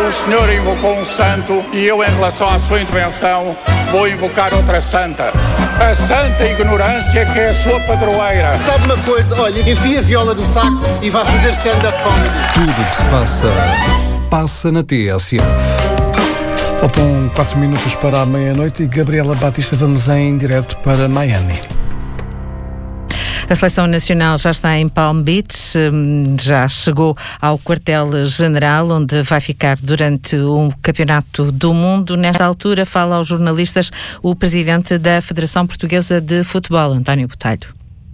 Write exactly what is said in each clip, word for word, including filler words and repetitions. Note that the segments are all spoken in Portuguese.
O senhor invocou um santo e eu, em relação à sua intervenção, vou invocar outra santa. A santa ignorância, que é a sua padroeira. Sabe uma coisa? Olha, enfia a viola no saco e vá fazer stand-up comedy. Tudo o que se passa, passa na T S F. Faltam quatro minutos para a meia-noite e Gabriela Batista, vamos em direto para Miami. A Seleção Nacional já está em Palm Beach, já chegou ao quartel-general, onde vai ficar durante o Campeonato do Mundo. Nesta altura, fala aos jornalistas o presidente da Federação Portuguesa de Futebol, António Botelho.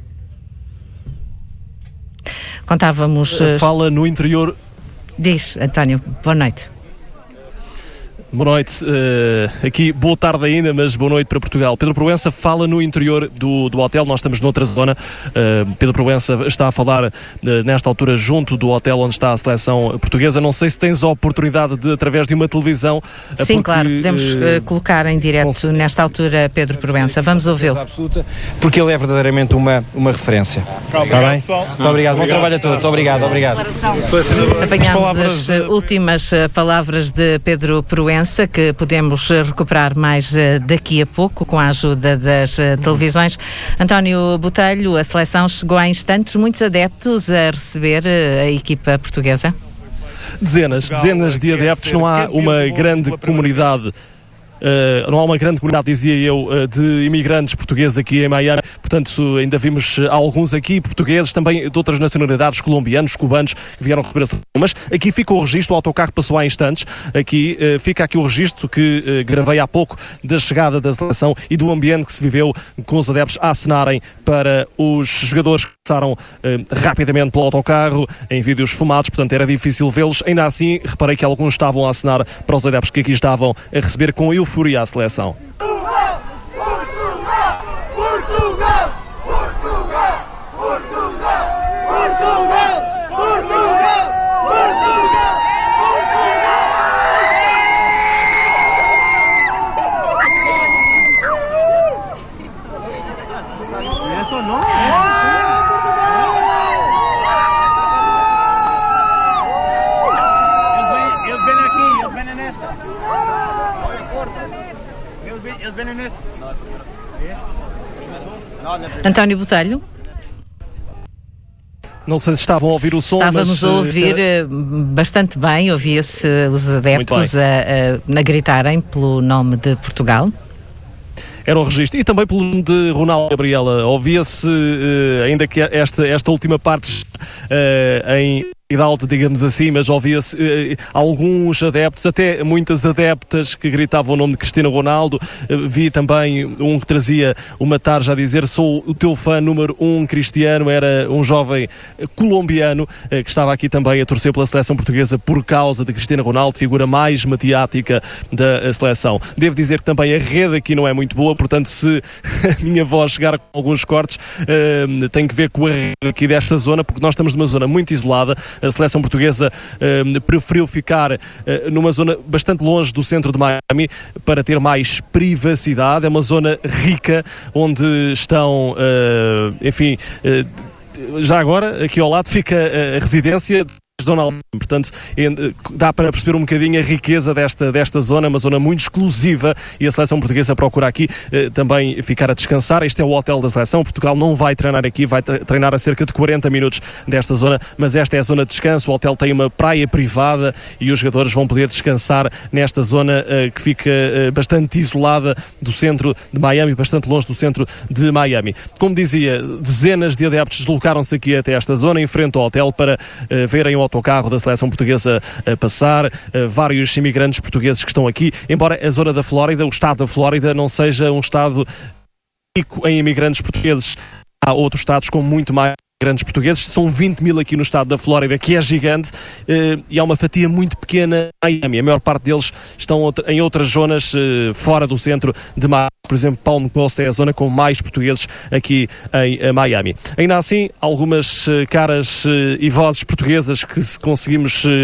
Contávamos... Fala no interior... Diz, António, boa noite. Boa noite, uh, aqui boa tarde ainda, mas boa noite para Portugal. Pedro Proença fala no interior do, do hotel, nós estamos noutra zona. uh, Pedro Proença está a falar uh, nesta altura junto do hotel onde está a seleção portuguesa. Não sei se tens a oportunidade de, através de uma televisão... Uh, Sim, porque, claro, podemos uh, colocar em direto com... nesta altura Pedro Proença. Vamos ouvi-lo. Porque ele é verdadeiramente uma, uma referência. Está bem? Muito obrigado, bom trabalho a todos. Obrigado, obrigado. Apanhámos as, as últimas palavras de Pedro Proença, que podemos recuperar mais daqui a pouco com a ajuda das televisões. António Botelho, a seleção chegou há instantes, muitos adeptos a receber a equipa portuguesa? Dezenas, dezenas de adeptos, não há uma grande comunidade. Uh, não há uma grande comunidade, dizia eu, uh, de imigrantes portugueses aqui em Miami, portanto ainda vimos uh, alguns aqui, portugueses, também de outras nacionalidades, colombianos, cubanos, que vieram receber a seleção. Mas aqui fica o registro, o autocarro passou há instantes, aqui uh, fica aqui o registro que uh, gravei há pouco da chegada da seleção e do ambiente que se viveu com os adeptos a acenarem para os jogadores que passaram uh, rapidamente pelo autocarro, em vídeos fumados, portanto era difícil vê-los. Ainda assim, reparei que alguns estavam a acenar para os adeptos que aqui estavam a receber com euforia a seleção. Portugal! Portugal! Portugal! Portugal! Portugal! Portugal! Portugal! Eso no. Eles vêm aqui, eles vêm nesta. Eles vêm nesta. António Botelho? Não sei se estavam a ouvir o som, Estávamos mas... a ouvir uh, bastante bem, ouvia-se os adeptos a, a, a gritarem pelo nome de Portugal. Era um registro. E também pelo nome de Ronaldo, Gabriela. Ouvia-se, uh, ainda que esta, esta última parte uh, em idade, digamos assim, mas ouvia-se uh, alguns adeptos, até muitas adeptas que gritavam o nome de Cristiano Ronaldo. Uh, vi também um que trazia uma tarja a dizer: sou o teu fã número um, Cristiano. Era um jovem colombiano uh, que estava aqui também a torcer pela seleção portuguesa por causa de Cristiano Ronaldo, figura mais mediática da seleção. Devo dizer que também a rede aqui não é muito boa, portanto, se a minha voz chegar com alguns cortes, uh, tem que ver com a rede aqui desta zona, porque nós estamos numa zona muito isolada. A seleção portuguesa uh, preferiu ficar uh, numa zona bastante longe do centro de Miami para ter mais privacidade. É uma zona rica onde estão, uh, enfim, uh, já agora aqui ao lado fica a residência Donald Trump. Portanto, dá para perceber um bocadinho a riqueza desta, desta zona, uma zona muito exclusiva, e a seleção portuguesa procura aqui eh, também ficar a descansar. Este é o hotel da seleção. Portugal não vai treinar aqui, vai treinar a cerca de quarenta minutos desta zona, mas esta é a zona de descanso. O hotel tem uma praia privada e os jogadores vão poder descansar nesta zona eh, que fica eh, bastante isolada do centro de Miami, bastante longe do centro de Miami. Como dizia, dezenas de adeptos deslocaram-se aqui até esta zona, em frente ao hotel, para eh, verem o autocarro da seleção portuguesa a passar, uh, vários imigrantes portugueses que estão aqui, embora a zona da Flórida, o estado da Flórida, não seja um estado rico em imigrantes portugueses. Há outros estados com muito mais imigrantes portugueses, são vinte mil aqui no estado da Flórida, que é gigante, uh, e há uma fatia muito pequena em Miami. A maior parte deles estão em outras zonas uh, fora do centro de Miami. Por exemplo, Palm Coast é a zona com mais portugueses aqui em uh, Miami. Ainda assim, algumas uh, caras uh, e vozes portuguesas que conseguimos uh,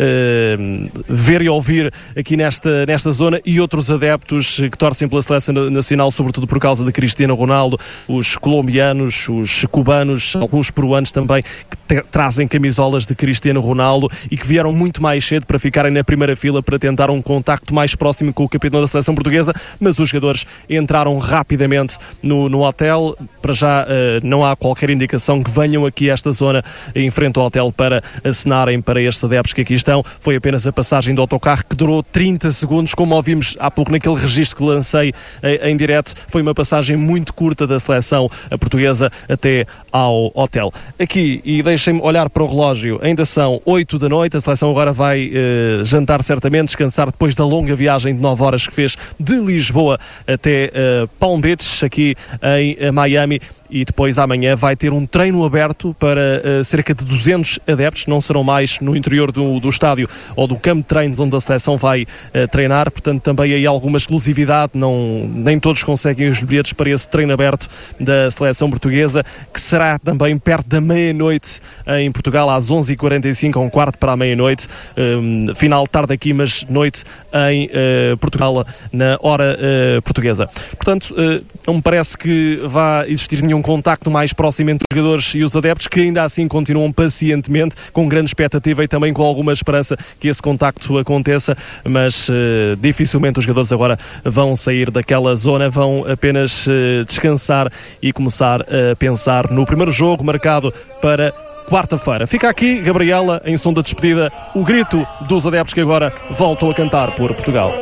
uh, ver e ouvir aqui nesta, nesta zona, e outros adeptos uh, que torcem pela seleção nacional, sobretudo por causa de Cristiano Ronaldo, os colombianos, os cubanos, alguns alguns peruanos também que te, trazem camisolas de Cristiano Ronaldo e que vieram muito mais cedo para ficarem na primeira fila para tentar um contacto mais próximo com o capitão da seleção portuguesa, mas os jogadores entraram rapidamente no, no hotel. Para já uh, não há qualquer indicação que venham aqui a esta zona em frente ao hotel para acenarem para estes adeptos que aqui estão. Foi apenas a passagem do autocarro que durou trinta segundos, como ouvimos há pouco naquele registro que lancei em, em direto. Foi uma passagem muito curta da seleção portuguesa até ao hotel. Aqui, e deixem-me olhar para o relógio, ainda são oito da noite, a seleção agora vai uh, jantar certamente, descansar depois da longa viagem de nove horas que fez de Lisboa até uh, Palm Beach, aqui em uh, Miami. E depois amanhã vai ter um treino aberto para uh, cerca de duzentos adeptos, não serão mais no interior do, do estádio ou do campo de treinos onde a seleção vai uh, treinar, portanto também aí alguma exclusividade, não, nem todos conseguem os bilhetes para esse treino aberto da seleção portuguesa, que será também perto da meia-noite em Portugal, às onze e quarenta e cinco, um quarto para a meia-noite, um, final tarde aqui, mas noite em uh, Portugal, na hora uh, portuguesa. Portanto, uh, não me parece que vá existir nenhum contacto mais próximo entre os jogadores e os adeptos, que ainda assim continuam pacientemente, com grande expectativa e também com alguma esperança que esse contacto aconteça, mas uh, dificilmente os jogadores agora vão sair daquela zona, vão apenas uh, descansar e começar a pensar no primeiro jogo marcado para quarta-feira. Fica aqui, Gabriela, em som da despedida, o grito dos adeptos que agora voltam a cantar por Portugal.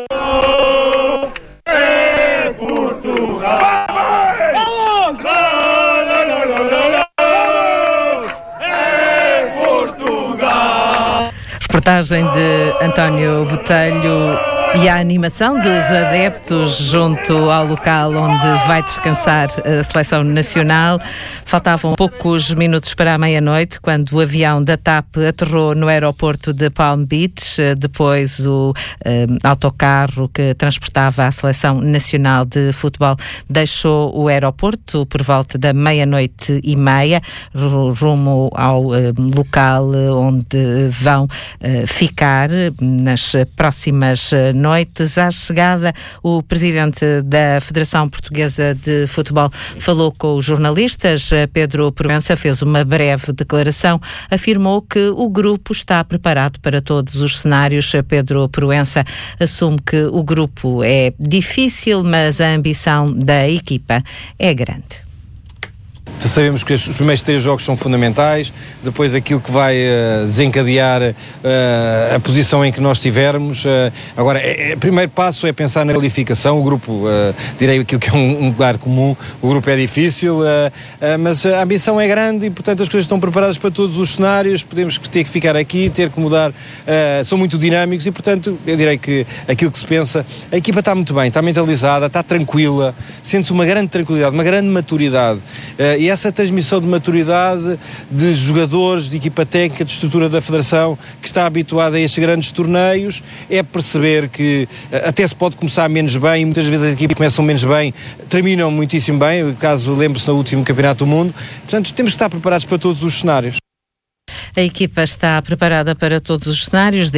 Reportagem de António Botelho e a animação dos adeptos junto ao local onde vai descansar a seleção nacional. Faltavam poucos minutos para a meia-noite quando o avião da TAP aterrou no aeroporto de Palm Beach. Depois o um, autocarro que transportava a seleção nacional de futebol deixou o aeroporto por volta da meia-noite e meia, rumo ao um, local onde vão uh, ficar nas próximas noites. À chegada, o presidente da Federação Portuguesa de Futebol falou com os jornalistas. Pedro Proença fez uma breve declaração, afirmou que o grupo está preparado para todos os cenários. Pedro Proença assume que o grupo é difícil, mas a ambição da equipa é grande. Sabemos que os primeiros três jogos são fundamentais, depois aquilo que vai uh, desencadear uh, a posição em que nós estivermos. Uh, agora, é, é, o primeiro passo é pensar na qualificação. O grupo, uh, direi aquilo que é um, um lugar comum, o grupo é difícil, uh, uh, mas a ambição é grande e, portanto, as coisas estão preparadas para todos os cenários. Podemos ter que ficar aqui, ter que mudar, uh, são muito dinâmicos e, portanto, eu direi que aquilo que se pensa, a equipa está muito bem, está mentalizada, está tranquila, sente-se uma grande tranquilidade, uma grande maturidade. Uh, e essa transmissão de maturidade de jogadores, de equipa técnica, de estrutura da Federação, que está habituada a estes grandes torneios, é perceber que até se pode começar menos bem, muitas vezes as equipas começam menos bem, terminam muitíssimo bem, caso lembre-se no último Campeonato do Mundo. Portanto, temos que estar preparados para todos os cenários. A equipa está preparada para todos os cenários.